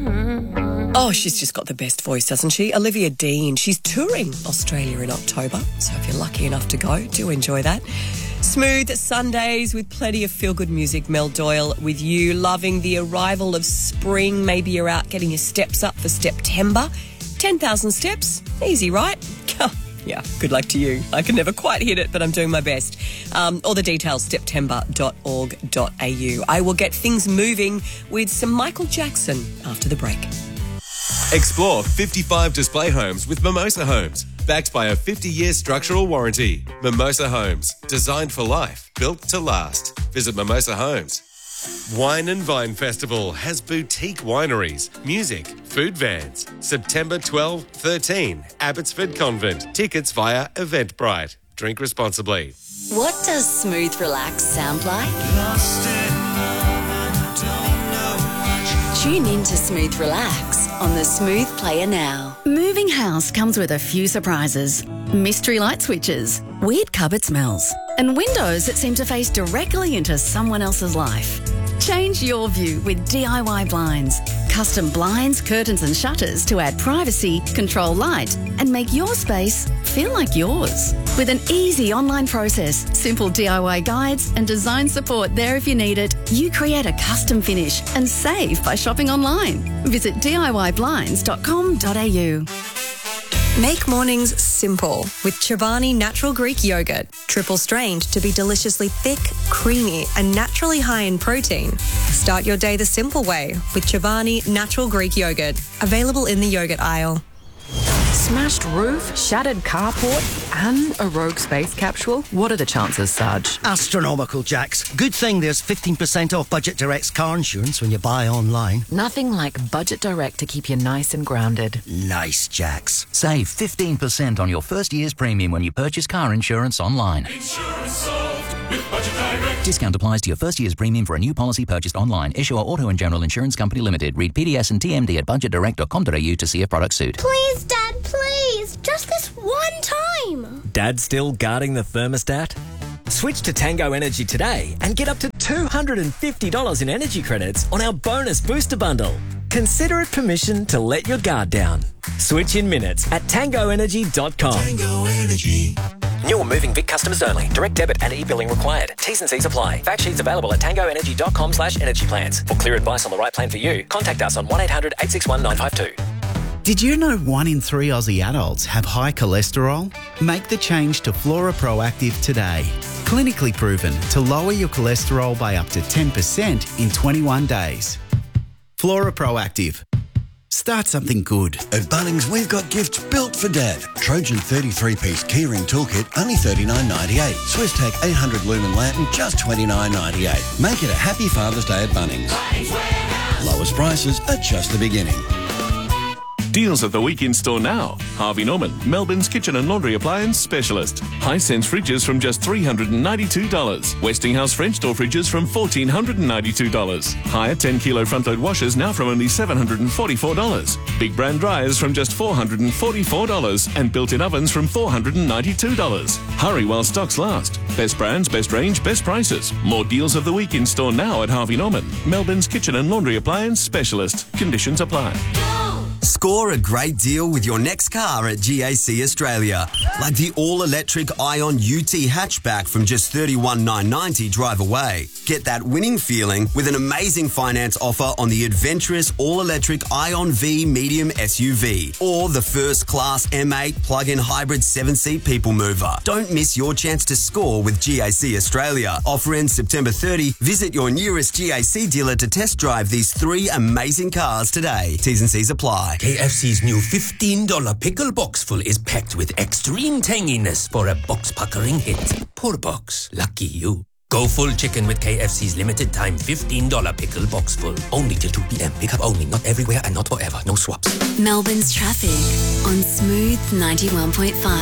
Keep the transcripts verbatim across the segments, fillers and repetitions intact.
Oh, she's just got the best voice, doesn't she? Olivia Dean. She's touring Australia in October, so if you're lucky enough to go, do enjoy that. Smooth Sundays with plenty of feel-good music. Mel Doyle with you, loving the arrival of spring. Maybe you're out getting your steps up for September. ten thousand steps, easy, right? Yeah, good luck to you. I can never quite hit it, but I'm doing my best. Um, all the details, september dot org dot a u. I will get things moving with some Michael Jackson after the break. Explore fifty-five display homes with Mimosa Homes, backed by a fifty-year structural warranty. Mimosa Homes, designed for life, built to last. Visit Mimosa Homes. Wine and Vine Festival has boutique wineries, music, food vans. September twelfth, thirteenth, Abbotsford Convent. Tickets via Eventbrite. Drink responsibly. What does smooth relax sound like? Tune in to Smooth Relax on the Smooth Player now. Moving house comes with a few surprises. Mystery light switches, weird cupboard smells, and windows that seem to face directly into someone else's life. Change your view with D I Y blinds. Custom blinds, curtains and shutters to add privacy, control light, and make your space feel like yours. With an easy online process, simple D I Y guides and design support there if you need it, you create a custom finish and save by shopping online. Visit D I Y blinds dot com dot a u. Make mornings simple with Chobani Natural Greek Yogurt. Triple strained to be deliciously thick, creamy and naturally high in protein. Start your day the simple way with Chobani Natural Greek Yogurt. Available in the yogurt aisle. Smashed roof, shattered carport and a rogue space capsule? What are the chances, Sarge? Astronomical, Jax. Good thing there's fifteen percent off Budget Direct's car insurance when you buy online. Nothing like Budget Direct to keep you nice and grounded. Nice, Jax. Save fifteen percent on your first year's premium when you purchase car insurance online. Insurance solved with Budget Direct. Discount applies to your first year's premium for a new policy purchased online. Issuer Auto and General Insurance Company Limited. Read P D S and T M D at budget direct dot com dot a u to see if products suit. Please, Dad, please. Just this one time. Dad still guarding the thermostat? Switch to Tango Energy today and get up to two hundred fifty dollars in energy credits on our bonus booster bundle. Consider it permission to let your guard down. Switch in minutes at tango energy dot com. Tango Energy. New or moving Vic customers only. Direct debit and e-billing required. T's and C's apply. Fact sheets available at tango energy dot com slash energy plans. For clear advice on the right plan for you, contact us on one eight hundred eight six one nine five two. Did you know one in three Aussie adults have high cholesterol? Make the change to Flora Proactive today. Clinically proven to lower your cholesterol by up to ten percent in twenty-one days. Flora Proactive. Start something good. At Bunnings, we've got gifts built for Dad. Trojan thirty-three piece keyring toolkit, only thirty-nine ninety-eight. Swisstech eight hundred lumen lantern, just twenty-nine ninety-eight. Make it a happy Father's Day at Bunnings. Bunnings Lowest prices are just the beginning. Deals of the week in store now. Harvey Norman, Melbourne's kitchen and laundry appliance specialist. Hisense fridges from just three hundred ninety-two dollars. Westinghouse French door fridges from one thousand four hundred ninety-two dollars. Higher ten kilo front load washers now from only seven hundred forty-four dollars. Big brand dryers from just four hundred forty-four dollars. And built-in ovens from four hundred ninety-two dollars. Hurry while stocks last. Best brands, best range, best prices. More deals of the week in store now at Harvey Norman, Melbourne's kitchen and laundry appliance specialist. Conditions apply. Score a great deal with your next car at G A C Australia. Like the all-electric Ion U T hatchback from just thirty-one thousand nine hundred ninety dollars drive away. Get that winning feeling with an amazing finance offer on the adventurous all-electric Ion V medium S U V or the first-class M eight plug-in hybrid seven-seat people mover. Don't miss your chance to score with G A C Australia. Offer ends September thirtieth. Visit your nearest G A C dealer to test drive these three amazing cars today. T's and C's apply. K F C's new fifteen dollar pickle box full is packed with extreme tanginess for a box-puckering hit. Poor box. Lucky you. Go full chicken with K F C's limited time fifteen dollar pickle box full. Only till two p.m. Pick up only. Not everywhere and not forever. No swaps. Melbourne's traffic on Smooth ninety-one point five.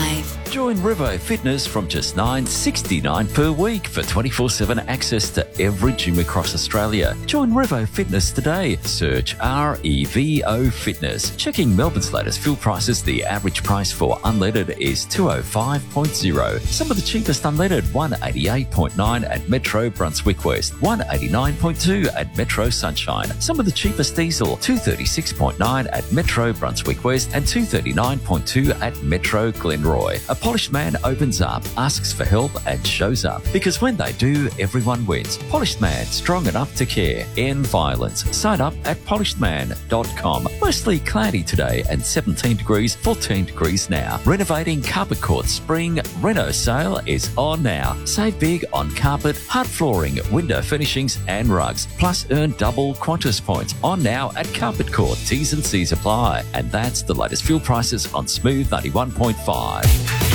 Join Revo Fitness from just nine dollars sixty-nine per week for twenty-four seven access to every gym across Australia. Join Revo Fitness today. Search R E V O Fitness. Checking Melbourne's latest fuel prices, the average price for unleaded is two oh five point oh. Some of the cheapest unleaded, one eighty-eight point nine at Metro Brunswick West, one eighty-nine point two at Metro Sunshine. Some of the cheapest diesel, two thirty-six point nine at Metro Brunswick West and two thirty-nine point two at Metro Glenroy. A polished man opens up, asks for help and shows up. Because when they do, everyone wins. Polished Man, strong enough to care. End violence. Sign up at polished man dot com. Mostly cloudy today and seventeen degrees, fourteen degrees now. Renovating Carpet Court Spring Reno sale is on now. Save big on carpet, hard flooring, window furnishings and rugs. Plus earn double Qantas points on now at Carpet Court. T's and C's apply. And that's the latest fuel prices on Smooth ninety-one point five.